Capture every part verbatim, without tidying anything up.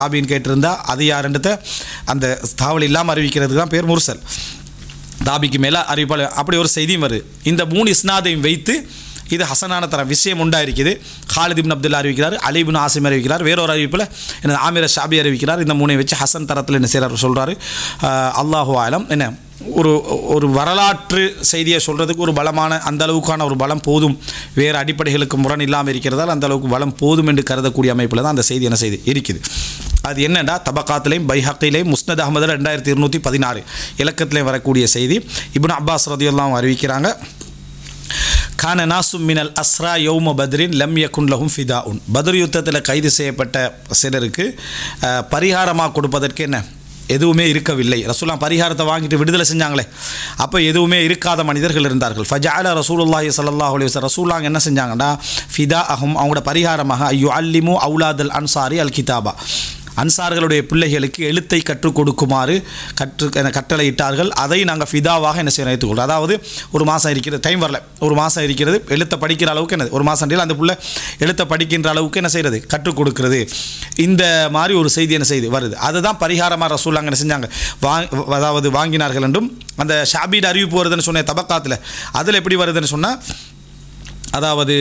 அப்படின்னு கேட்டிருந்தா அது யாருன்றத அந்த தாவல் இல்லாமல் அறிவிக்கிறதுக்கு தான் பேர் முர்சல். தாபிக்கு மேலே அறிவிப்பால் அப்படி ஒரு செய்தியும் வருது. இந்த மூணு இஸ்னாதையும் வைத்து இது ஹசனான தர விஷயம் உண்டாயிருக்குது. ஹாலித் இப்னு அப்துல்லா அறிவிக்கிறார், அலி இப்னு ஆசிம் அறிவிக்கிறார், வேறொரு அறிவிப்பில் என்ன ஆமிர ஷாபி அறிவிக்கிறார். இந்த மூணை வச்சு ஹசன் தரத்தில் என்ன செய்கிறார் சொல்கிறாரு. அல்லாஹு ஆலம் என்ன ஒரு ஒரு வரலாற்று செய்தியை சொல்கிறதுக்கு ஒரு பலமான அந்த அளவுக்கான ஒரு பலம் போதும், வேறு அடிப்படைகளுக்கு முரண் இல்லாமல் இருக்கிறதால் அந்த அளவுக்கு பலம் போதும் என்று கருதக்கூடிய அமைப்பில் தான் அந்த செய்தி என்ன செய்து இருக்குது. அது என்னென்னா தபக்காத்திலையும் பைஹக்கிலையும் முஸ்னத் அஹமதில் ரெண்டாயிரத்தி இருநூற்றி பதினாறு இலக்கத்திலையும் வரக்கூடிய செய்தி. இப்னு அப்பாஸ் ரதியல்லாஹு அறிவிக்கிறாங்க, கான நாசும் மினல் அஸ்ரா யௌம பத்ரின் லம் யகுன் லஹும் ஃபிதாஉன். பத்ர் யுத்தத்தில் கைது செய்யப்பட்ட சிலருக்கு பரிகாரமாக கொடுப்பதற்கு என்ன எதுவுமே இருக்கவில்லை. ரசூலுல்லாஹ் பரிகாரத்தை வாங்கிட்டு விடுதலை செஞ்சாங்களே, அப்போ எதுவுமே இருக்காத மனிதர்கள் இருந்தார்கள். ஃபஜஅல ரசூலுல்லாஹி ஸல்லல்லாஹு அலைஹி வஸல்லம் ரசூலுல்லாஹ் என்ன செஞ்சாங்கன்னா ஃபிதா அஹும் அவங்களோட பரிகாரமாக ஐயு அல்லிமு அவுலாதல் அன்சாரி அல் கிதாபா, அன்சார்களுடைய பிள்ளைகளுக்கு எழுத்தை கற்றுக் கொடுக்குமாறு கற்று கட்டளையிட்டார்கள். அதை நாங்கள் ஃபிதாவாக என்ன செய்ய ஏற்றுக்கொள்கிறோம். அதாவது ஒரு மாதம் இருக்கிறது, டைம் வரல, ஒரு மாதம் இருக்கிறது, எழுத்தை படிக்கிற அளவுக்கு என்னது ஒரு மாதம் அந்த பிள்ளை எழுத்தை படிக்கின்ற அளவுக்கு என்ன செய்கிறது கற்றுக் கொடுக்கிறது. இந்த மாதிரி ஒரு செய்தி என்ன செய்து வருது. அதுதான் பரிகாரமாக ரசூலுல்லாஹ் என்ன செஞ்சாங்க வாங் அதாவது வாங்கினார்கள் என்றும் அந்த ஷாபீட் அறிவிப்பு வருதுன்னு சொன்ன தபக்காத்தில் அதில் எப்படி வருதுன்னு சொன்னால், அதாவது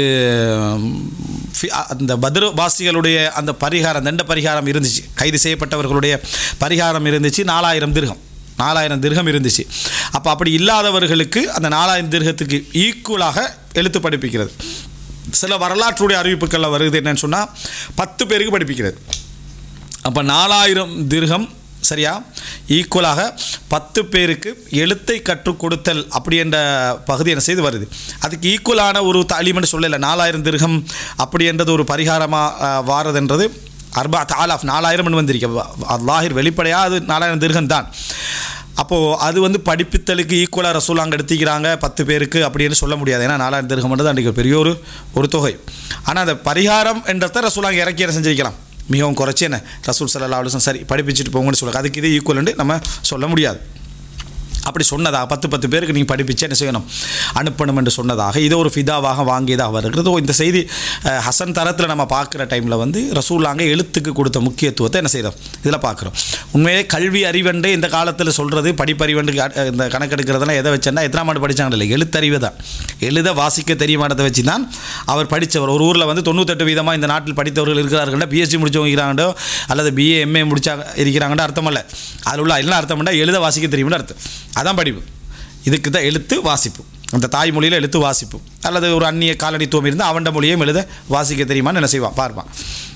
அந்த பத்ர் வாசிகளுடைய அந்த பரிகாரம் தண்ட பரிகாரம் இருந்துச்சு, கைது செய்யப்பட்டவர்களுடைய பரிகாரம் இருந்துச்சு, நாலாயிரம் திர்கம் நாலாயிரம் திர்கம் இருந்துச்சு. அப்போ அப்படி இல்லாதவர்களுக்கு அந்த நாலாயிரம் திர்கத்துக்கு ஈக்குவலாக எழுத்து படிப்பிக்கிறது. சில வரலாற்றுடைய அறிவிப்புகளில் வருது என்னன்னு சொன்னால் பத்து பேருக்கு படிப்பிக்கிறது. அப்போ நாலாயிரம் திர்கம் சரியா ஈக்குவலாக பத்து பேருக்கு எழுத்தை கற்றுக் கொடுத்தல் அப்படி என்ற பகுதி என்ன செய்து வருது. அதுக்கு ஈக்குவலான ஒரு தாலீம்னு சொல்லலை, நாலாயிரம் திர்கம் அப்படி என்றது ஒரு பரிகாரமாக வாரதுன்றது அர்பா தாலாஃப் நாலாயிரம் வந்திருக்க அல்லாஹிர் வெளிப்படையாக அது நாலாயிரம் திர்கம் தான். அப்போது அது வந்து படிப்பித்தலுக்கு ஈக்குவலாக ரசூலுல்லாஹ் எடுத்துக்கிறாங்க பத்து பேருக்கு அப்படின்னு சொல்ல முடியாது. ஏன்னா நாலாயிரம் திர்கம்ன்றது அன்றைக்கு பெரிய ஒரு ஒரு தொகை. ஆனால் அந்த பரிகாரம் என்றதை ரசூலுல்லாஹ் இறக்கி என்ன செஞ்சிருக்கலாம், மிகவும் குறைச்சி என்ன ரசூல் ஸல்லல்லாஹு அலைஹி வஸல்லம் சரி படிப்பிச்சுட்டு போங்கன்னு சொல்லுவாங்க. அதுக்கு இது ஈக்குவல்னு நம்ம சொல்ல முடியாது. அப்படி சொன்னதாக பத்து பத்து பேருக்கு நீங்கள் படிப்பிச்சு என்ன செய்யணும் அனுப்பணும் என்று சொன்னதாக இது ஒரு ஃபிதாவாக வாங்கியதாக வருகிறது. இந்த செய்தி ஹசன் தரத்தில் நம்ம பார்க்குற டைமில் வந்து ரசூலுல்லாஹ் எழுத்துக்கு கொடுத்த முக்கியத்துவத்தை என்ன செய்கிறோம் இதில் பார்க்குறோம். உண்மையே கல்வி அறிவென்றே இந்த காலத்தில் சொல்கிறது படிப்பறிவென்று இந்த கணக்கெடுக்கிறதெல்லாம் எதை வச்சேன்னா எத்தனாம் ஆண்டு படித்தாங்க இல்லை, எழுத்தறிவு தான். எழுத வாசிக்க தெரியுமானதை வச்சு தான் அவர் படித்தவர். ஒரு ஊரில் வந்து தொண்ணூத்தெட்டு வீதமாக இந்த நாட்டில் படித்தவர்கள் இருக்கிறார்கள்டா, பிஎஸ்சி முடித்தவங்க இருக்கிறாங்கண்டோ அல்லது பிஏ எம்ஏ முடிச்சா இருக்கிறாங்கண்டோ அர்த்தம் இல்லை. அதில் உள்ள எல்லாம் அர்த்தம் பண்ணால் எழுத வாசிக்க தெரியும்னு அர்த்தம். அதான் படிப்பு. இதுக்கு தான் எழுத்து வாசிப்பு, அந்த தாய்மொழியில் எழுத்து வாசிப்பு. அல்லது ஒரு அந்நிய காலனித்துவம் இருந்தால் அவண்ட மொழியையும் எழுத வாசிக்க தெரியுமான்னு என்ன செய்வான் பார்ப்பான்.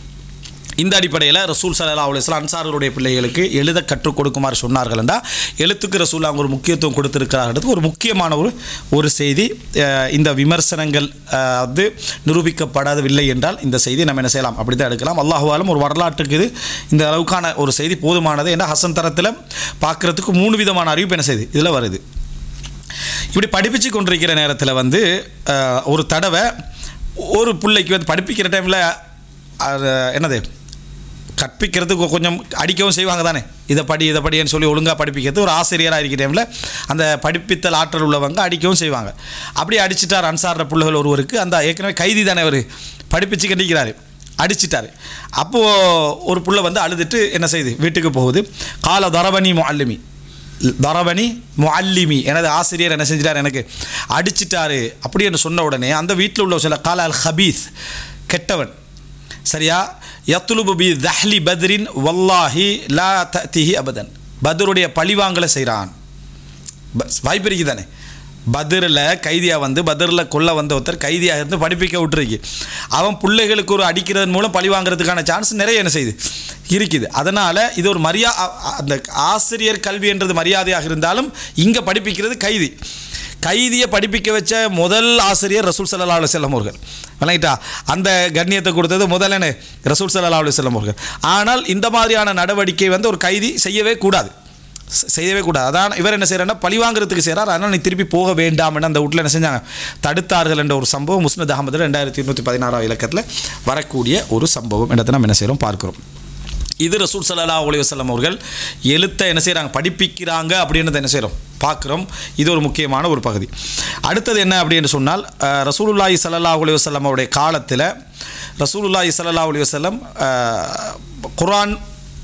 இந்த அடிப்படையில் ரசூல் ஸல்லல்லாஹு அலைஹி வஸல்லம் அன்சார்களுடைய பிள்ளைகளுக்கு எழுத கற்றுக் கொடுக்குமாறு சொன்னார்கள் என்றால் எழுத்துக்கு ரசூலுல்லாஹ் ஒரு முக்கியத்துவம் கொடுத்திருக்கிறார்கள். ஒரு முக்கியமான ஒரு ஒரு செய்தி. இந்த விமர்சனங்கள் வந்து நிரூபிக்கப்படவில்லை என்றால் இந்த செய்தி நம்ம என்ன செய்யலாம் அப்படி தான் எடுக்கலாம். அல்லாஹு ஆலம் ஒரு வரலாற்றுக்கு இது இந்த அளவுக்கான ஒரு செய்தி போதுமானது. ஏன்னா ஹசன் தரத்தில் பார்க்குறதுக்கு மூணு விதமான அறிவிப்பு என்ன செய்யுது இதில் வருது. இப்படி படிப்பிச்சு கொண்டிருக்கிற நேரத்தில் வந்து ஒரு தடவை ஒரு பிள்ளைக்கு வந்து படிப்பிக்கிற டைமில் அது என்னது கற்பிக்கிறதுக்கு கொஞ்சம் அடிக்கவும் செய்வாங்க தானே, இதை படி இதை படின்னு சொல்லி ஒழுங்காக படிப்பிக்கிறது ஒரு ஆசிரியராக இருக்கிற டைமில் அந்த படிப்பித்தல் ஆற்றல் உள்ளவங்க அடிக்கவும் செய்வாங்க. அப்படி அடிச்சிட்டார் அன்சார பிள்ளைகள் ஒருவருக்கு. அந்த ஏற்கனவே கைதி தானே அவர் படிப்பிச்சு கண்டிக்கிறாரு, அடிச்சிட்டார். அப்போது ஒரு பிள்ளை வந்து அழுதுட்டு என்ன செய்யுது வீட்டுக்கு போகுது. கால தரபனி முஅல்லிமி தரபனி முஅல்லிமி எனது ஆசிரியர் என்ன செஞ்சிட்டார் எனக்கு அடிச்சிட்டாரு அப்படி என்று சொன்ன உடனே அந்த வீட்டில் உள்ள சில கால அல் ஹபீஸ் கெட்டவன் சரியா யத்லுபு பி தஹ்லி பத்ரின் வல்லாஹி லா தஅதிஹி அபதன், பத்ருடைய பழிவாங்கலை செய்கிறான். வாய்ப்பு இருக்குது தானே, பத்ரில் கைதியாக வந்து பத்ரில் கொல்ல வந்த ஒருத்தர் கைதியாக இருந்து படிப்பிக்க விட்டுருக்கு. அவன் பிள்ளைகளுக்கு ஒரு அடிக்கிறதன் மூலம் பழி வாங்கிறதுக்கான சான்ஸ் நிறைய என்ன செய்யுது இருக்குது. அதனால் இது ஒரு மரியா அந்த ஆசிரியர் கல்வி என்றது மரியாதையாக இருந்தாலும் இங்கே படிப்பிக்கிறது கைதி. கைதியை படிப்பிக்க வச்ச முதல் ஆசிரியர் ரசூல் ஸல்லல்லாஹு அலைஹி வஸல்லம் அவர்கள். விளங்கிட்டா, அந்த கண்ணியத்தை கொடுத்தது முதல் என்ன ரசூல் ஸல்லல்லாஹு அலைஹி வஸல்லம் அவர்கள். ஆனால் இந்த மாதிரியான நடவடிக்கை வந்து ஒரு கைதி செய்யவே கூடாது செய்யவே கூடாது அதான் இவர் என்ன செய்கிறாருன்னா பழி வாங்குறதுக்கு செய்கிறார். அதனால் நீ திருப்பி போக வேண்டாம்னு அந்த வீட்டில் என்ன செஞ்சாங்க தடுத்தார்கள் என்ற ஒரு சம்பவம் முஸ்னத் அஹமது ரெண்டாயிரத்தி இருநூற்றி பதினாறாம் இலக்கத்தில் வரக்கூடிய ஒரு சம்பவம் இடத்தை நம்ம என்ன செய்கிறோம் பார்க்குறோம். இது ரசூல் ஸல்லல்லாஹு அலைஹி வஸல்லம் அவர்கள் எழுத்தை என்ன செய்கிறாங்க படிப்பிக்கிறாங்க அப்படின்றத என்ன செய்கிறோம் பார்க்குறோம். இது ஒரு முக்கியமான ஒரு பகுதி. அடுத்தது என்ன அப்படின்னு சொன்னால் ரசூலுல்லாஹி ஸல்லல்லாஹு அலைஹி வஸல்லம் அவருடைய காலத்தில் ரசூலுல்லாஹி ஸல்லல்லாஹு அலைஹி வஸல்லம் குர்ஆன்